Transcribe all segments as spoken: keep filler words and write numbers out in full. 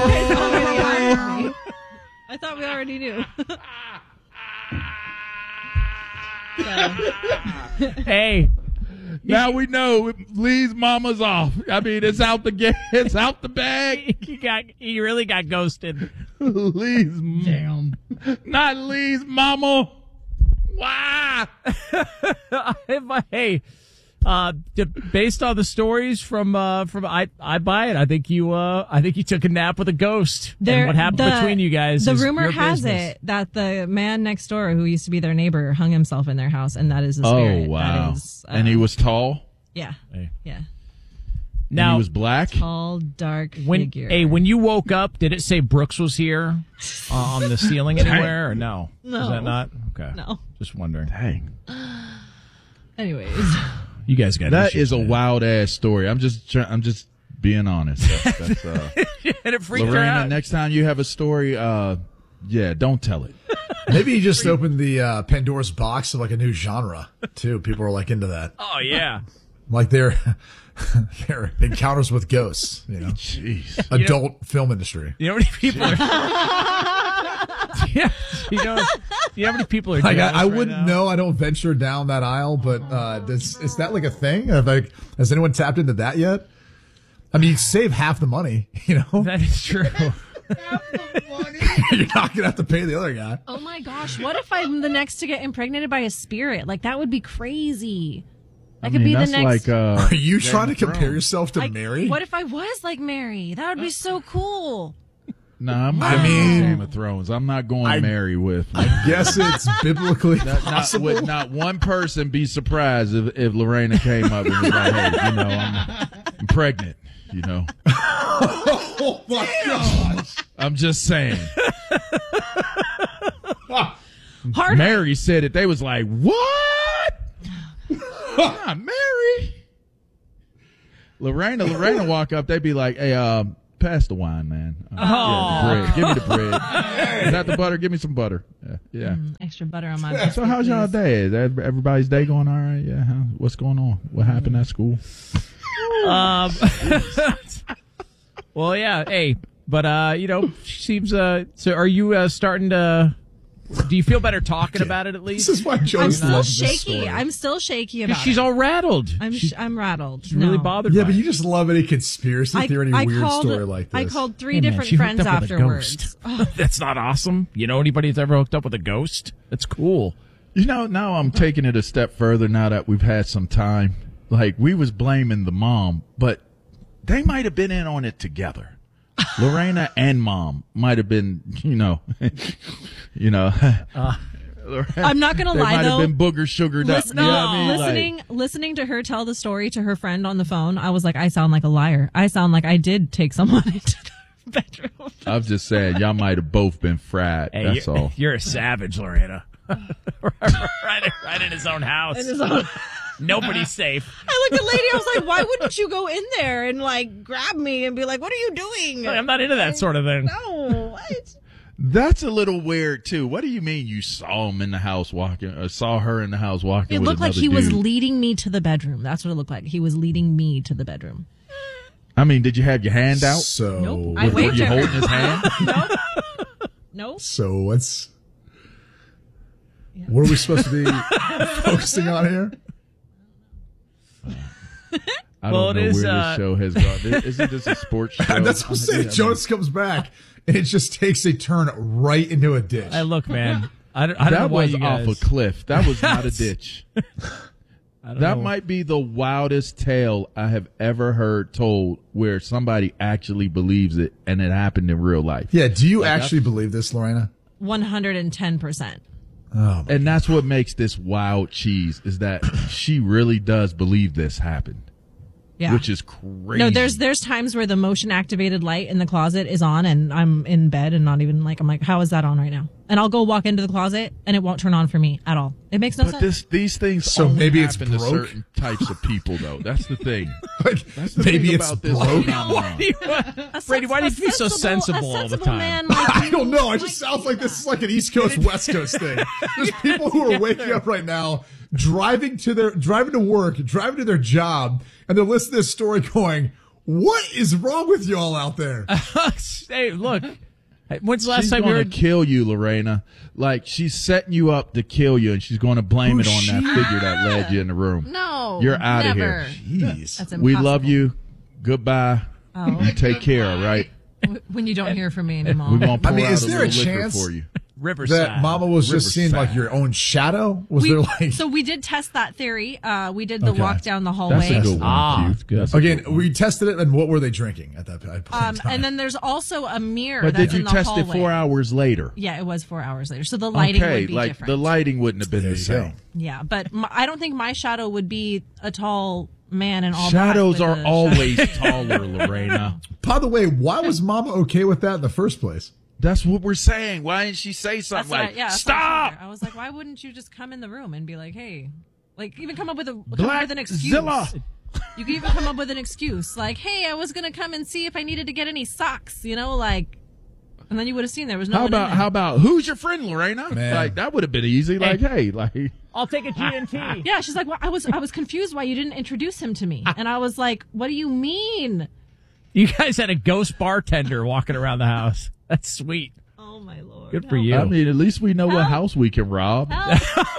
I thought we already knew. So. Hey. Now we know Lee's mama's off. I mean, it's out the ga- it's out the bag. He got he really got ghosted. Lee's damn, not Lee's mama. Why? Hey, uh, based on the stories from uh, from I I buy it. I think you uh I think you took a nap with a ghost. There, and what happened the, between you guys? The is rumor your has business. it that the man next door, who used to be their neighbor, hung himself in their house, and that is the Oh spirit. wow! That is, uh, and he was tall. Yeah, Hey. yeah. Now and he was black. Tall, dark when, figure. Hey, when you woke up, did it say Brooks was here uh, on the ceiling anywhere, or no? No. Is that not okay? No. Just wondering. Dang. Anyways, You guys got That issues, is a man. wild ass story. I'm just try- I'm just being honest. That's, that's, uh, And it freaked her Lorena, out. next time you have a story, uh, yeah, don't tell it. Maybe you just opened the uh, Pandora's box of like a new genre too. People are like into that. Oh yeah. Like their their encounters with ghosts, you know, Jeez. adult film industry. You know how many people are? Yeah. You know. You know how many people are? Like jealous I, I right wouldn't now? know. I don't venture down that aisle, but uh, does is that like a thing? Have, like, has anyone tapped into that yet? I mean, you save half the money. You know, That is true. you're not gonna have to pay the other guy. oh my gosh, what if I'm the next to get impregnated by a spirit? Like that would be crazy. I, I could mean, be the that's next. like. Uh, Are you Game trying to of compare Thrones. yourself to like, Mary? What if I was like Mary? That would be so cool. Nah, I'm I going mean- Game of Thrones. I'm not going I- Mary with. I guess it's biblically Not, not, possible. would not one person be surprised if, if Lorena came up and was like, hey, you know, I'm, I'm pregnant, you know. Oh my gosh! I'm just saying. Hard. Mary said it. They was like, what? Not Mary. Lorena, Lorena walk up. They'd be like, hey, uh, pass the wine, man. Uh, yeah, the bread. Give me the bread. Is that the butter? Give me some butter. Yeah. yeah. Mm, extra butter on my. So how's y'all day? Is that- everybody's day going all right? Yeah. How, what's going on? What happened at school? Um. Well, yeah. Hey, but uh, you know, she seems. Uh, so, are you uh, starting to? Do you feel better talking about it at least? This is why I'm Jonas still loves this shaky. story. I'm still shaky about She's it. all rattled. I'm she's, sh- I'm rattled. she's really No. bothered. Yeah, by but it. you just love any conspiracy theory, any weird called, story like this. I called three Hey, man, different she hooked friends up with a afterwards. ghost. Oh, That's not awesome. You know anybody that's ever hooked up with a ghost? That's cool. You know, now I'm taking it a step further now that we've had some time. Like, we was blaming the mom, but they might have been in on it together. Lorena and mom might have been, you know, you know. Uh, I'm not gonna they lie might though. have been booger sugared up. Listen- You know what I mean? Like- listening, listening to her tell the story to her friend on the phone, I was like, I sound like a liar. I sound like I did take someone into the bedroom. I'm just saying, y'all might have both been fried. hey, That's you're, all. you're a savage, Lorena. right, in- right in his own house. Nobody's safe. I looked at Lady, I was like, why wouldn't you go in there and like grab me and be like, what are you doing? I'm not into that sort of thing. No, what? That's a little weird too. What do you mean you saw him in the house walking, or saw her in the house walking? It with looked like another he was dude? leading me to the bedroom. That's what it looked like. He was leading me to the bedroom. I mean, did you have your hand out? So, Nope. I Were waved you at her. holding his hand? Nope. Nope. so what's what are we supposed to be focusing on here? I Well, don't it know is, where uh, this show has gone. Isn't this a sports show? That's what I'm saying. I mean, Jonas comes back and it just takes a turn right into a ditch. Hey, look, man. I don't, I don't know that why was you guys. off a cliff. That was not a ditch. I don't That know. might be the wildest tale I have ever heard told where somebody actually believes it and it happened in real life. Yeah, do you Like, actually believe this, Lorena? one hundred ten percent. Oh, my. And that's what makes this wild cheese is that she really does believe this happened, Yeah. which is crazy. No, there's there's times where the motion activated light in the closet is on and I'm in bed and not even like I'm like, how is that on right now? And I'll go walk into the closet and it won't turn on for me at all. It makes no But sense. this, these things So only maybe it's happen to broke? certain types of people, though. That's the thing. Like, That's the maybe thing it's about this broke. phenomenon. A Brady, why do you sens- be so a sensible a all the sensible time? Man like I you don't know. It might just sounds do like this that. is like an East Coast, West Coast thing. There's people who are waking up right now, driving to their, driving to work, driving to their job, and they're listening to this story going, What is wrong with y'all out there? Hey, look. When's the last she's time you gonna heard? kill you, Lorena. Like, she's setting you up to kill you, and she's going to blame Who's it on she? that figure that led you in the room. No, You're out of never. here. Jeez. That's We impossible. love you. Goodbye. Oh. You take care, all right? When you don't hear from me anymore. We're going to I pour mean, out is a there a little liquor chance for you. Riverside. That Mama was just seeing like your own shadow? Was We- there like so we did test that theory. Uh, we did the Okay. walk down the That's hallway. a good one, Ah, Q. good. That's a again? good one. We tested it, and what were they drinking at that point? in Um, time? and then there's also a mirror But that's did you in the test hallway. it four hours later? Yeah, it was four hours later. So the lighting okay, would be like different. the lighting wouldn't have been There the you go. same. Yeah, but my, I don't think my shadow would be a tall man in all Shadows black are with a always taller, Lorena. By the way, why was Mama okay with that in the first place? That's what we're saying. Why didn't she say That's something what I- like, yeah, that's what I stop? told her. I was like, why wouldn't you just come in the room and be like, hey, like even come up with a come up Black with an excuse. Zilla. You could even come up with an excuse like, hey, I was gonna come and see if I needed to get any socks, you know, like, and then you would have seen there was no How one in about there. how about who's your friend, Lorena? Man. Like that would have been easy. Like, hey, like I'll take a G and T. Yeah, she's like, well, I was I was confused why you didn't introduce him to me, and I was like, what do you mean? You guys had a ghost bartender walking around the house. That's sweet. Oh my lord! Good for Help. you. I mean, at least we know what house we can rob. Help.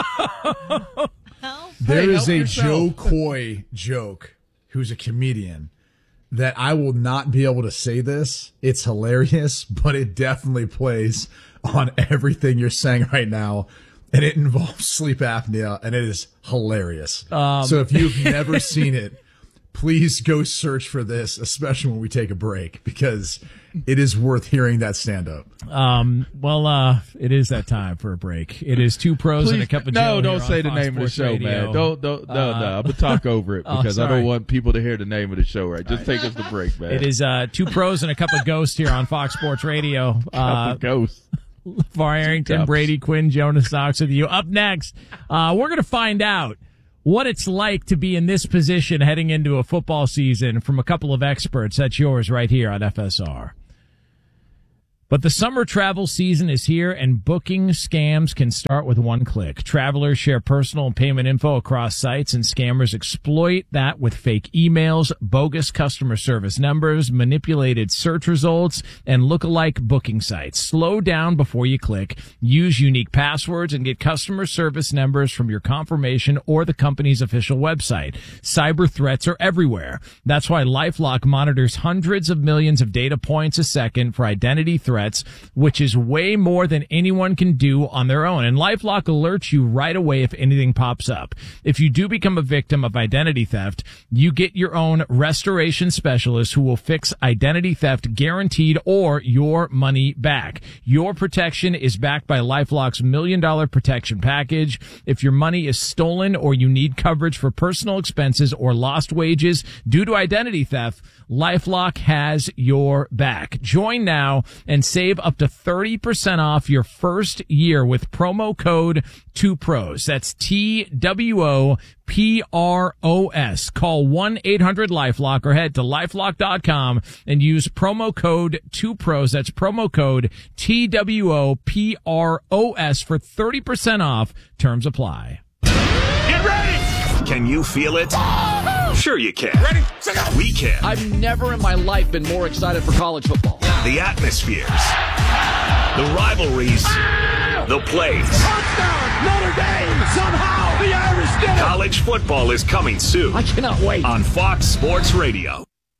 Help. There Hey, is help a yourself. Joe Coy joke, who's a comedian, that I will not be able to say this. It's hilarious, but it definitely plays on everything you're saying right now. And it involves sleep apnea, and it is hilarious. Um, so if you've never seen it, please go search for this, especially when we take a break, because it is worth hearing that stand up. Um, well, uh, it is that time for a break. It is two pros and a cup of no, Joe. don't here say on the Fox name of the Sports show, Radio. man. Don't, don't, no, no. Uh, I'm gonna talk over it oh, because I sorry. don't want people to hear the name of the show. Right? Just take us to break, man. It is uh, two pros and a cup of ghost here on Fox Sports Radio. Uh, Ghost. LeVar Arrington, cups. Brady Quinn, Jonas Knox with you. Up next, uh, we're going to find out what it's like to be in this position heading into a football season from a couple of experts. That's yours right here on F S R. But the summer travel season is here, and booking scams can start with one click. Travelers share personal and payment info across sites, and scammers exploit that with fake emails, bogus customer service numbers, manipulated search results, and lookalike booking sites. Slow down before you click. Use unique passwords and get customer service numbers from your confirmation or the company's official website. Cyber threats are everywhere. That's why LifeLock monitors hundreds of millions of data points a second for identity threats. Threats, which is way more than anyone can do on their own. And LifeLock alerts you right away if anything pops up. If you do become a victim of identity theft, you get your own restoration specialist who will fix identity theft guaranteed or your money back. Your protection is backed by LifeLock's million dollar protection package. If your money is stolen or you need coverage for personal expenses or lost wages due to identity theft, LifeLock has your back. Join now and save up to thirty percent off your first year with promo code two pros. That's T W O P R O S. Call one eight hundred LifeLock or head to lifelock dot com and use promo code two pros. That's promo code T W O P R O S for thirty percent off. Terms apply. Get ready! Can you feel it? Sure you can. Ready? We can. I've never in my life been more excited for college football. The atmospheres, the rivalries, the plays. Touchdown! Notre Dame! Somehow the Irish did it! College football is coming soon I cannot wait. on Fox Sports Radio.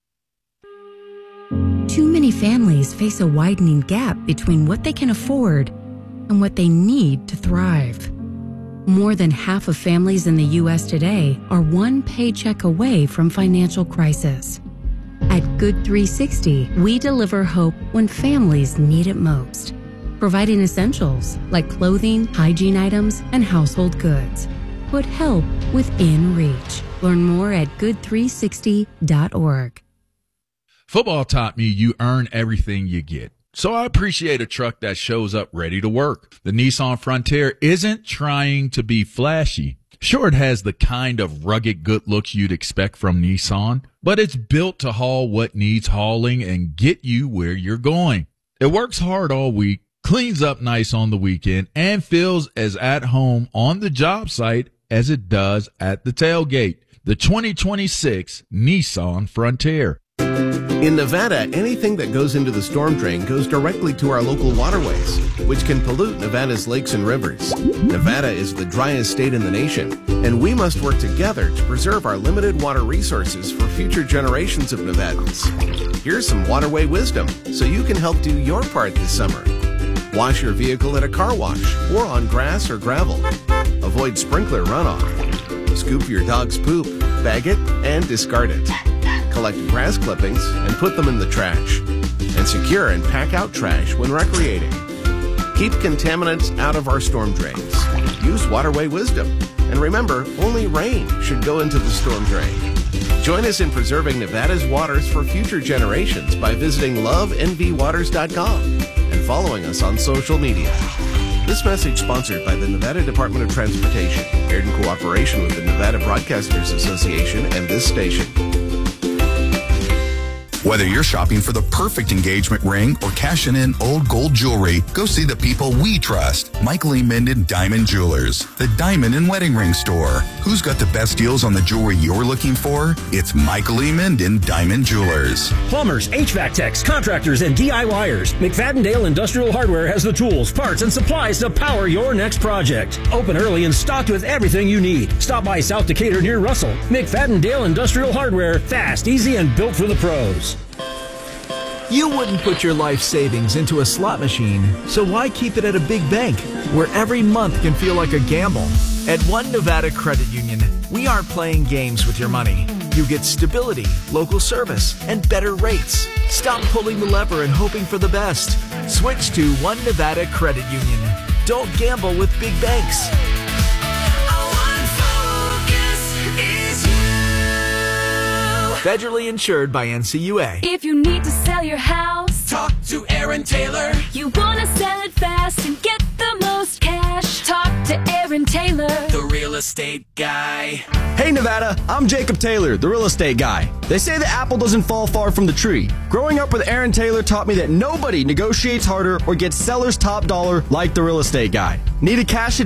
Too many families face a widening gap between what they can afford and what they need to thrive. More than half of families in the U S today are one paycheck away from financial crisis. At Good three sixty, we deliver hope when families need it most, providing essentials like clothing, hygiene items, and household goods. Put help within reach. Learn more at good three sixty dot org. Football taught me you earn everything you get. So I appreciate a truck that shows up ready to work. The Nissan Frontier isn't trying to be flashy. Sure, it has the kind of rugged good looks you'd expect from Nissan, but it's built to haul what needs hauling and get you where you're going. It works hard all week, cleans up nice on the weekend, and feels as at home on the job site as it does at the tailgate. The twenty twenty-six Nissan Frontier. In Nevada, anything that goes into the storm drain goes directly to our local waterways, which can pollute Nevada's lakes and rivers. Nevada is the driest state in the nation, and we must work together to preserve our limited water resources for future generations of Nevadans. Here's some waterway wisdom so you can help do your part this summer. Wash your vehicle at a car wash or on grass or gravel. Avoid sprinkler runoff. Scoop your dog's poop, bag it, and discard it. Collect grass clippings and put them in the trash. And secure and pack out trash when recreating. Keep contaminants out of our storm drains. Use waterway wisdom. And remember, only rain should go into the storm drain. Join us in preserving Nevada's waters for future generations by visiting love n v waters dot com and following us on social media. This message sponsored by the Nevada Department of Transportation, aired in cooperation with the Nevada Broadcasters Association and this station. Whether you're shopping for the perfect engagement ring or cashing in old gold jewelry, go see the people we trust. Michael E. Minden Diamond Jewelers, the diamond and wedding ring store. Who's got the best deals on the jewelry you're looking for? It's Michael E. Minden Diamond Jewelers. Plumbers, H V A C techs, contractors, and DIYers. McFadden-Dale Industrial Hardware has the tools, parts, and supplies to power your next project. Open early and stocked with everything you need. Stop by South Decatur near Russell. McFadden-Dale Industrial Hardware, fast, easy, and built for the pros. You wouldn't put your life savings into a slot machine, so why keep it at a big bank, where every month can feel like a gamble? At One Nevada Credit Union, we aren't playing games with your money. You get stability, local service, and better rates. Stop pulling the lever and hoping for the best. Switch to One Nevada Credit Union. Don't gamble with big banks. Federally insured by N C U A. If you need to sell your house, talk to Aaron Taylor. You want to sell it fast and get the most cash, talk to Aaron Taylor, the real estate guy. Hey Nevada, I'm Jacob Taylor, the real estate guy. They say the apple doesn't fall far from the tree. Growing up with Aaron Taylor taught me that nobody negotiates harder or gets seller's top dollar like the real estate guy. Need a cash